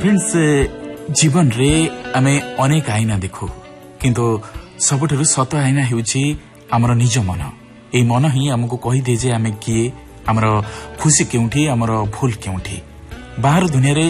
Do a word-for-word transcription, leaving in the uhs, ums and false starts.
Friends जीवन रे आमे अनेक आईना देखु किंतु सबुठारु सत आईना हेउछि हमर निज मन। एई मन ही हमको कहि दे जे आमे किए, हमर खुशी केउठी, हमर भूल केउठी। बाहर दुनिया रे